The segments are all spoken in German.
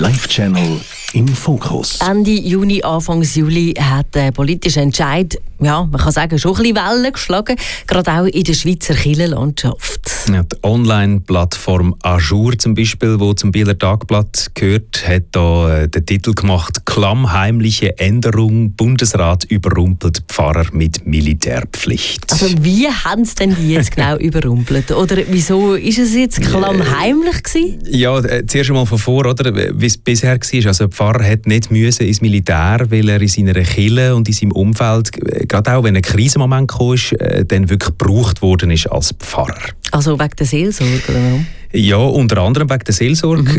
Live-Channel im Fokus. Ende Juni, Anfang Juli hat der politische Entscheid, man kann sagen, schon ein bisschen Wellen geschlagen, gerade auch in der Schweizer Kirchenlandschaft. Ja, die Online-Plattform Ajour zum Beispiel, die zum Bieler Tagblatt gehört, hat da den Titel gemacht: Klammheimliche Änderung, Bundesrat überrumpelt Pfarrer mit Militärpflicht. Also wie haben sie denn die jetzt genau überrumpelt? Oder wieso ist es jetzt klammheimlich gewesen? Ja, zuerst einmal von vor, oder? Wie es bisher war. Also, der Pfarrer hat nicht müssen ins Militär, weil er in seiner Kirche und in seinem Umfeld, gerade auch wenn ein Krisenmoment kam, dann wirklich gebraucht worden ist als Pfarrer. Also wegen der Seelsorge, oder warum? Ja, unter anderem wegen der Seelsorge.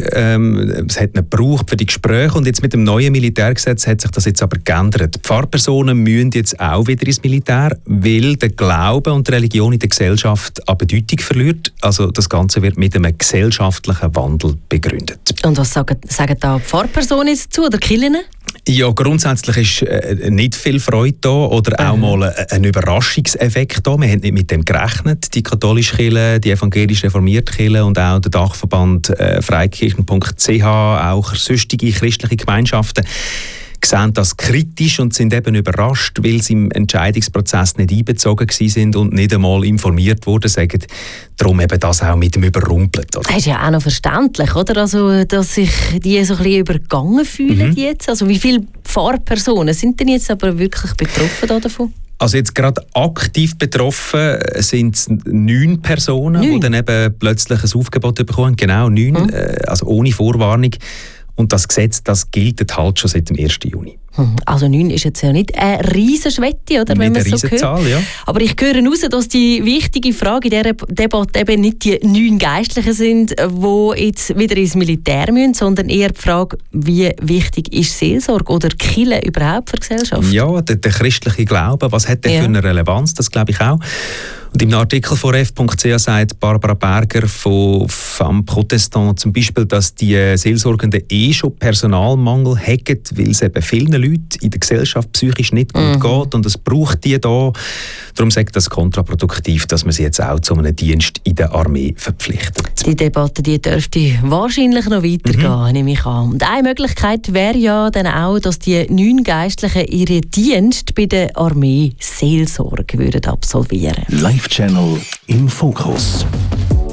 Es hat ihn gebraucht für die Gespräche, und jetzt mit dem neuen Militärgesetz hat sich das jetzt aber geändert. Die Pfarrpersonen müssen jetzt auch wieder ins Militär, weil der Glaube und die Religion in der Gesellschaft an Bedeutung verliert. Also das Ganze wird mit einem gesellschaftlichen Wandel begründet. Und was sagen da Pfarrpersonen jetzt dazu, oder Kirchen? Ja, grundsätzlich ist nicht viel Freude da oder auch mal ein Überraschungseffekt da. Wir haben nicht mit dem gerechnet. Die katholische Kirche, die evangelisch reformierte Kirche und auch der Dachverband freikirchen.ch, auch sonstige christliche Gemeinschaften, sehen das kritisch und sind eben überrascht, weil sie im Entscheidungsprozess nicht einbezogen sind und nicht einmal informiert wurden, sagen darum eben das auch mit dem überrumpelt. Oder? Das ist ja auch noch verständlich, oder? Also, dass sich die so ein bisschen übergangen fühlen jetzt. Also wie viele Pfarrpersonen sind denn jetzt aber wirklich betroffen davon? Also jetzt gerade aktiv betroffen sind es 9 Personen, die dann eben plötzlich ein Aufgebot bekommen. Genau, 9, also ohne Vorwarnung. Und das Gesetz, das gilt halt schon seit dem 1. Juni. Also 9 ist jetzt ja nicht eine Riesenschwette, oder? Wenn man so hört. Zahl, ja. Aber ich höre heraus, dass die wichtige Frage in dieser Debatte eben nicht die 9 Geistlichen sind, die jetzt wieder ins Militär müssen, sondern eher die Frage, wie wichtig ist Seelsorge oder Kirche überhaupt für die Gesellschaft? Ja, der christliche Glaube, was hat der für eine Relevanz? Das glaube ich auch. Und im Artikel von f.ch sagt Barbara Berger von Femme Protestant zum Beispiel, dass die Seelsorgenden schon Personalmangel haben, weil es eben vielen Leuten in der Gesellschaft psychisch nicht gut geht, und es braucht die da. Darum sagt das kontraproduktiv, dass man sie jetzt auch zu einem Dienst in der Armee verpflichtet. Die Debatte dürfte wahrscheinlich noch weitergehen, nehme ich an. Und eine Möglichkeit wäre ja dann auch, dass die 9 Geistlichen ihren Dienst bei der Armee Seelsorge würden absolvieren. Live-Channel im Fokus.